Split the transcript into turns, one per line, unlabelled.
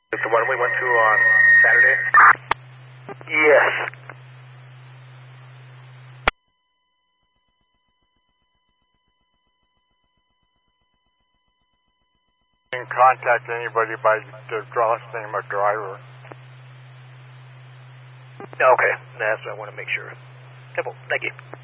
It's the one we went to on Saturday?
Yes.
You can contact anybody by the last name of driver.
Okay, that's what I want to make sure. Simple, thank you.